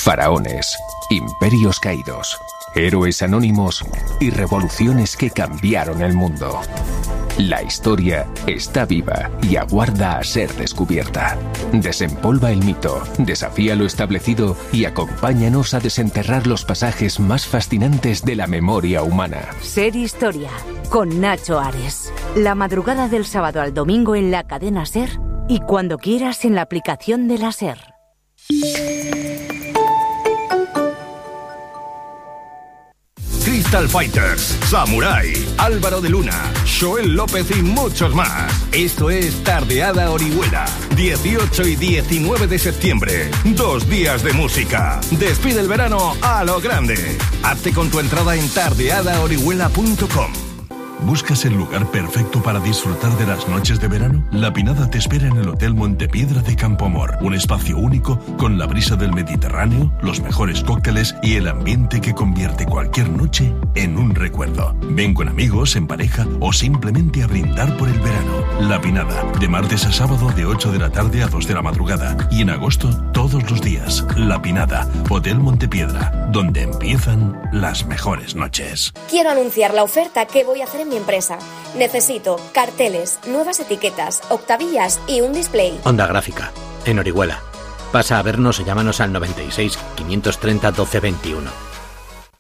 Faraones, imperios caídos, héroes anónimos y revoluciones que cambiaron el mundo. La historia está viva y aguarda a ser descubierta. Desempolva el mito, desafía lo establecido y acompáñanos a desenterrar los pasajes más fascinantes de la memoria humana. Ser Historia, con Nacho Ares. La madrugada del sábado al domingo en la cadena SER y cuando quieras en la aplicación de la SER. Crystal Fighters, Samurai, Álvaro de Luna, Joel López y muchos más. Esto es Tardeada Orihuela, 18 y 19 de septiembre. 2 días de música. Despide el verano a lo grande. Hazte con tu entrada en tardeadaorihuela.com. ¿Buscas el lugar perfecto para disfrutar de las noches de verano? La Pinada te espera en el Hotel Montepiedra de Campoamor, un espacio único con la brisa del Mediterráneo, los mejores cócteles y el ambiente que convierte cualquier noche en un recuerdo. Ven con amigos, en pareja o simplemente a brindar por el verano. La Pinada, de martes a sábado de 8 de la tarde a 2 de la madrugada y en agosto todos los días. La Pinada, Hotel Montepiedra, donde empiezan las mejores noches. Quiero anunciar la oferta que voy a hacer en mi empresa. Necesito carteles, nuevas etiquetas, octavillas y un display. Onda Gráfica, en Orihuela. Pasa a vernos o llámanos al 96 530 12 21.